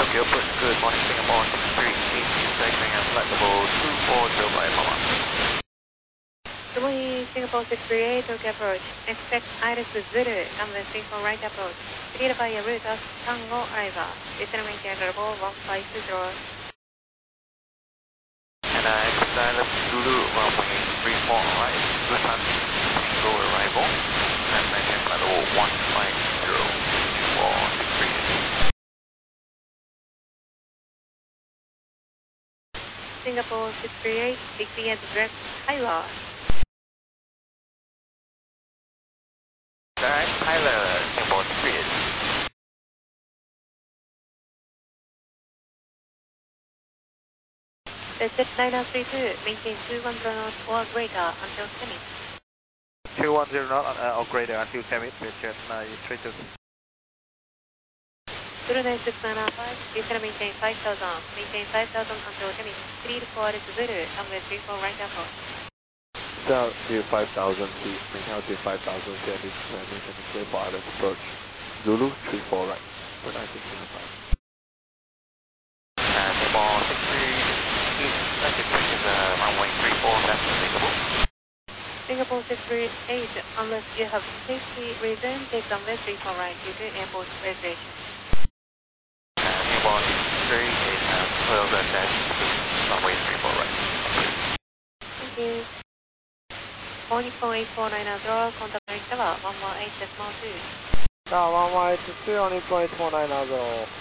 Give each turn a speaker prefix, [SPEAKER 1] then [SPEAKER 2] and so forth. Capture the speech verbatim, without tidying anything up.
[SPEAKER 1] Tokyo, push, good morning, Singapore six three eight, taking a flexible two four zero five, Mama.
[SPEAKER 2] Good morning, Singapore six three eight, Tokyo approach. Expect Iris Zulu, runway three four right approach. Cleared by a route of Tango Aiva. Descend maintain level one five two zero.
[SPEAKER 1] And uh, expect Iris Zulu, runway three four right, Busan Tango arrival. And maintain level one five zero for six three eight.
[SPEAKER 2] Singapore six three eight, taxi at direct Hyla.
[SPEAKER 1] Direct Hyla, Singapore six three eight.
[SPEAKER 2] Visit nine nine three two, maintain two one zero knots or greater until ten minutes.
[SPEAKER 1] two one zero knot uh, or greater until ten minutes, Visit nine three two.
[SPEAKER 2] Zulu nine six nine five, descend maintain five thousand, maintain five thousand until ten minutes. Cleared for Iris Zulu, runway three four right approach.
[SPEAKER 3] Down to five thousand feet, maintain altitude five thousand, Sandy, maintain the clear for Iris approach. Zulu, three four right, for nineteen seventy-five.
[SPEAKER 1] And Singapore six three eight, traffic is uh, runway three four left available.
[SPEAKER 2] Singapore six three eight, unless you have safety reason, take runway three four right due to airport reservation.
[SPEAKER 1] And Singapore six three eight, uh, twelve and dash runway three four right.
[SPEAKER 2] Thank you. All Nippon eight four nine zero, contact Tower one one eight decimal two.
[SPEAKER 3] Now, one one eight two, on Nippon eight four nine zero.